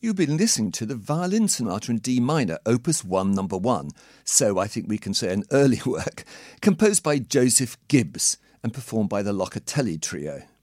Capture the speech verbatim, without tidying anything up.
You've been listening to the Violin Sonata in D minor, Opus one, number one, so I think we can say an early work, composed by Joseph Gibbs and performed by the Locatelli Trio.